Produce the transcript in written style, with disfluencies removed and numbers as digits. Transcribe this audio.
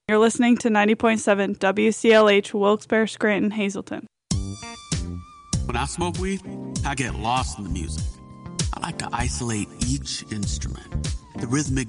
You're listening to 90.7 WCLH Wilkes-Barre, Scranton, Hazleton. When I smoke weed, I get lost in the music. I like to isolate each instrument, the rhythmic